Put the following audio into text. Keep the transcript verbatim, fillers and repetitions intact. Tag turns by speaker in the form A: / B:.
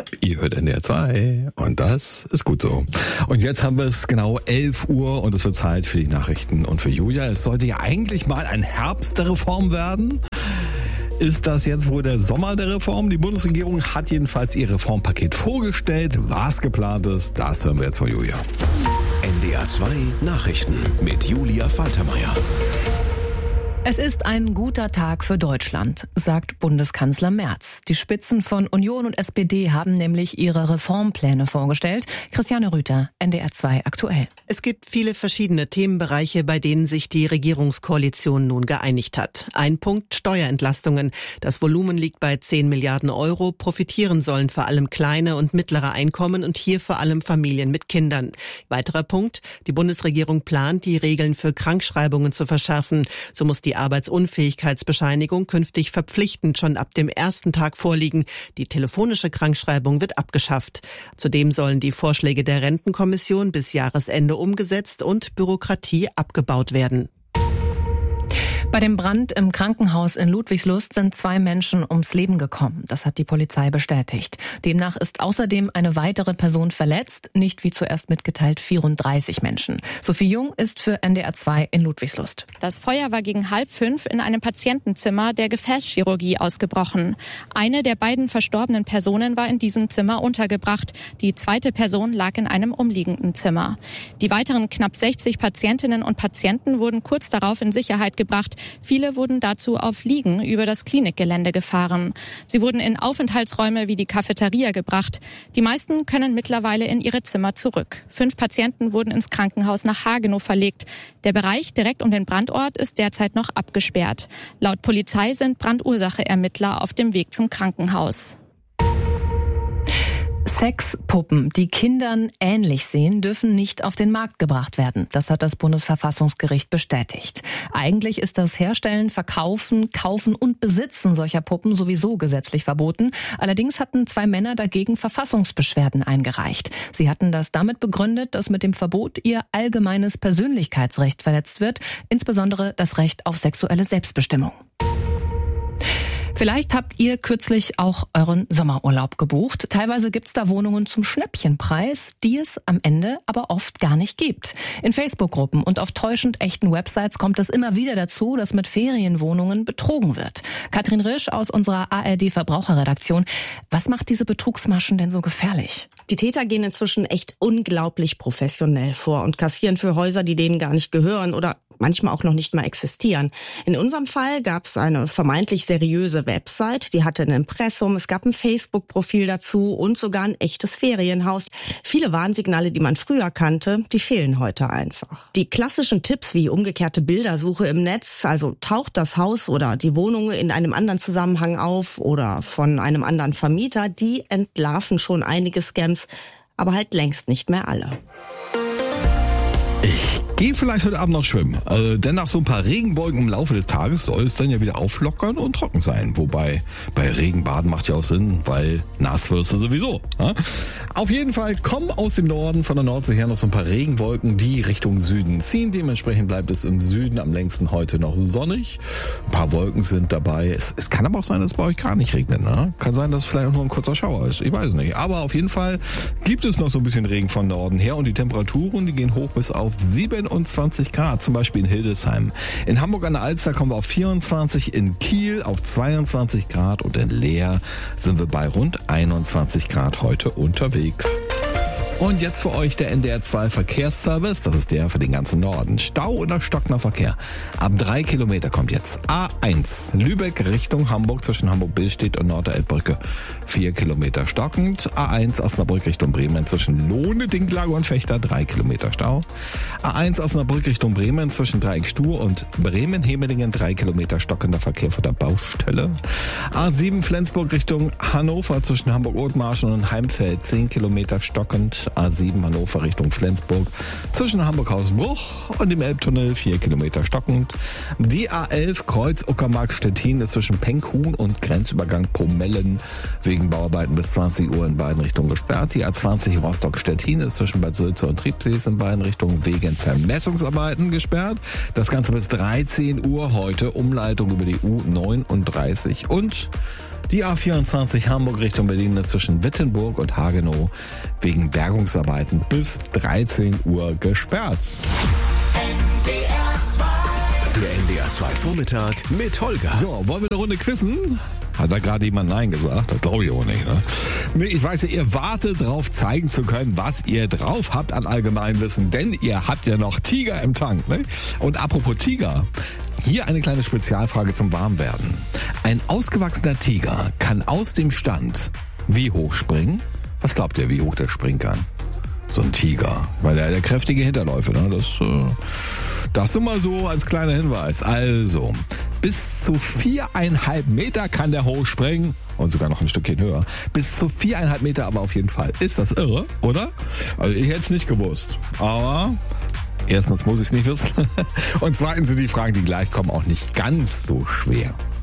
A: Ihr hört N D R zwei und das ist gut so. Und jetzt haben wir es genau elf Uhr und es wird Zeit für die Nachrichten und für Julia. Es sollte ja eigentlich mal ein Herbst der Reform werden. Ist das jetzt wohl der Sommer der Reform? Die Bundesregierung hat jedenfalls ihr Reformpaket vorgestellt. Was geplant ist, das hören wir jetzt von Julia.
B: N D R zwei Nachrichten mit Julia Faltermeier.
C: Es ist ein guter Tag für Deutschland, sagt Bundeskanzler Merz. Die Spitzen von Union und S P D haben nämlich ihre Reformpläne vorgestellt. Christiane Rüther, N D R zwei aktuell.
D: Es gibt viele verschiedene Themenbereiche, bei denen sich die Regierungskoalition nun geeinigt hat. Ein Punkt: Steuerentlastungen. Das Volumen liegt bei zehn Milliarden Euro. Profitieren sollen vor allem kleine und mittlere Einkommen und hier vor allem Familien mit Kindern. Weiterer Punkt: Die Bundesregierung plant, die Regeln für Krankschreibungen zu verschärfen. So muss die Arbeitsunfähigkeitsbescheinigung künftig verpflichtend schon ab dem ersten Tag vorliegen. Die telefonische Krankschreibung wird abgeschafft. Zudem sollen die Vorschläge der Rentenkommission bis Jahresende umgesetzt und Bürokratie abgebaut werden.
C: Bei dem Brand im Krankenhaus in Ludwigslust sind zwei Menschen ums Leben gekommen. Das hat die Polizei bestätigt. Demnach ist außerdem eine weitere Person verletzt, nicht wie zuerst mitgeteilt vierunddreißig Menschen. Sophie Jung ist für N D R zwei in Ludwigslust.
E: Das Feuer war gegen halb fünf in einem Patientenzimmer der Gefäßchirurgie ausgebrochen. Eine der beiden verstorbenen Personen war in diesem Zimmer untergebracht. Die zweite Person lag in einem umliegenden Zimmer. Die weiteren knapp sechzig Patientinnen und Patienten wurden kurz darauf in Sicherheit gebracht. Viele wurden dazu auf Liegen über das Klinikgelände gefahren. Sie wurden in Aufenthaltsräume wie die Cafeteria gebracht. Die meisten können mittlerweile in ihre Zimmer zurück. Fünf Patienten wurden ins Krankenhaus nach Hagenow verlegt. Der Bereich direkt um den Brandort ist derzeit noch abgesperrt. Laut Polizei sind Brandursache-Ermittler auf dem Weg zum Krankenhaus.
C: Sexpuppen, die Kindern ähnlich sehen, dürfen nicht auf den Markt gebracht werden. Das hat das Bundesverfassungsgericht bestätigt. Eigentlich ist das Herstellen, Verkaufen, Kaufen und Besitzen solcher Puppen sowieso gesetzlich verboten. Allerdings hatten zwei Männer dagegen Verfassungsbeschwerden eingereicht. Sie hatten das damit begründet, dass mit dem Verbot ihr allgemeines Persönlichkeitsrecht verletzt wird, insbesondere das Recht auf sexuelle Selbstbestimmung. Vielleicht habt ihr kürzlich auch euren Sommerurlaub gebucht. Teilweise gibt's da Wohnungen zum Schnäppchenpreis, die es am Ende aber oft gar nicht gibt. In Facebook-Gruppen und auf täuschend echten Websites kommt es immer wieder dazu, dass mit Ferienwohnungen betrogen wird. Katrin Risch aus unserer A R D-Verbraucherredaktion. Was macht diese Betrugsmaschen denn so gefährlich?
F: Die Täter gehen inzwischen echt unglaublich professionell vor und kassieren für Häuser, die denen gar nicht gehören oder manchmal auch noch nicht mal existieren. In unserem Fall gab es eine vermeintlich seriöse Website, die hatte ein Impressum, es gab ein Facebook-Profil dazu und sogar ein echtes Ferienhaus. Viele Warnsignale, die man früher kannte, die fehlen heute einfach. Die klassischen Tipps wie umgekehrte Bildersuche im Netz, also taucht das Haus oder die Wohnung in einem anderen Zusammenhang auf oder von einem anderen Vermieter, die entlarven schon einige Scams, aber halt längst nicht mehr alle.
A: Ich gehe vielleicht heute Abend noch schwimmen, äh, denn nach so ein paar Regenbolgen im Laufe des Tages soll es dann ja wieder auflockern und trocken sein. Wobei, bei Regenbaden macht ja auch Sinn, weil nass wirst du sowieso. Ja? Auf jeden Fall kommen aus dem Norden von der Nordsee her noch so ein paar Regenwolken, die Richtung Süden ziehen. Dementsprechend bleibt es im Süden am längsten heute noch sonnig. Ein paar Wolken sind dabei. Es, es kann aber auch sein, dass es bei euch gar nicht regnet. Ne? Kann sein, dass es vielleicht auch nur ein kurzer Schauer ist. Ich weiß nicht. Aber auf jeden Fall gibt es noch so ein bisschen Regen von Norden her und die Temperaturen, die gehen hoch bis auf siebenundzwanzig Grad, zum Beispiel in Hildesheim. In Hamburg an der Alster kommen wir auf vierundzwanzig, in Kiel auf zweiundzwanzig Grad und in Leer sind wir bei rund einundzwanzig Grad heute unterwegs. Und jetzt für euch der N D R zwei Verkehrsservice, das ist der für den ganzen Norden. Stau oder stockender Verkehr? Ab drei Kilometer kommt jetzt A eins, Lübeck Richtung Hamburg zwischen Hamburg-Billstedt und Nord-der-Elbbrücke. Vier Kilometer stockend. A eins Osnabrück Richtung Bremen zwischen Lohne, Dinklage und Fechter, drei Kilometer Stau. A eins Osnabrück Richtung Bremen zwischen Dreieck Stur und Bremen-Hemelingen, drei Kilometer stockender Verkehr vor der Baustelle. A sieben Flensburg Richtung Hannover zwischen Hamburg-Othmarschen und Heimfeld, zehn Kilometer stockend. A sieben Hannover Richtung Flensburg zwischen Hamburg-Hausbruch und dem Elbtunnel, vier Kilometer stockend. Die A elf Kreuz Uckermark-Stettin ist zwischen Penkhuhn und Grenzübergang Pomellen wegen Bauarbeiten bis zwanzig Uhr in beiden Richtungen gesperrt. Die A zwanzig Rostock-Stettin ist zwischen Bad Sülze und Triebsees in beiden Richtungen wegen Vermessungsarbeiten gesperrt. Das Ganze bis dreizehn Uhr heute. Umleitung über die U neununddreißig und Die A vierundzwanzig Hamburg Richtung Berlin ist zwischen Wittenburg und Hagenow wegen Bergungsarbeiten bis dreizehn Uhr gesperrt.
B: Der N D R zwei Vormittag mit Holger.
A: So, wollen wir eine Runde quizzen? Hat da gerade jemand Nein gesagt? Das glaube ich auch nicht, ne? Nee, ich weiß ja, ihr wartet drauf, zeigen zu können, was ihr drauf habt an Allgemeinwissen, denn ihr habt ja noch Tiger im Tank, ne? Und apropos Tiger, hier eine kleine Spezialfrage zum Warmwerden. Ein ausgewachsener Tiger kann aus dem Stand wie hoch springen? Was glaubt ihr, wie hoch der springen kann? So ein Tiger, weil der, der kräftige Hinterläufe, ne? Das, äh, das nur mal so als kleiner Hinweis. Also, bis zu viereinhalb Meter kann der hochspringen und sogar noch ein Stückchen höher. Bis zu viereinhalb Meter aber auf jeden Fall. Ist das irre, oder? Also ich hätte es nicht gewusst, aber erstens muss ich es nicht wissen und zweitens sind die Fragen, die gleich kommen, auch nicht ganz so schwer.